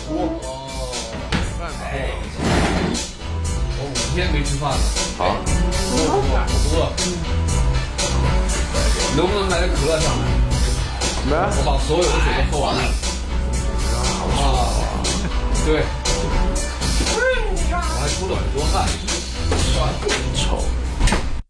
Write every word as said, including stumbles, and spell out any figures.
锅。哦，饭哎，我五天没吃饭了。 好， 我饿，我饿。能不能买点可乐上来？ 没， 我把所有的水都喝完了。啊，对，我还出了很多汗。 丑。